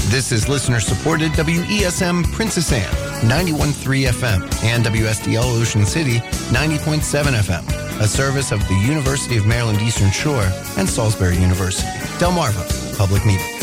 This is listener-supported WESM Princess Anne, 91.3 FM, and WSDL Ocean City, 90.7 FM, a service of the University of Maryland Eastern Shore and Salisbury University. Delmarva Public Media.